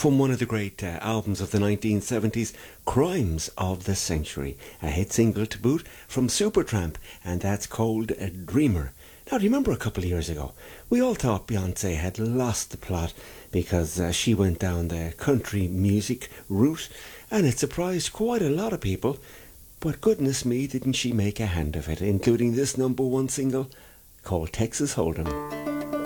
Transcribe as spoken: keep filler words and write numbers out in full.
from one of the great uh, albums of the nineteen seventies, Crimes of the Century, a hit single to boot from Supertramp, and that's called a Dreamer. Now, do you remember a couple of years ago, we all thought Beyonce had lost the plot because uh, she went down the country music route, and it surprised quite a lot of people. But goodness me, didn't she make a hand of it, including this number one single called Texas Hold'em.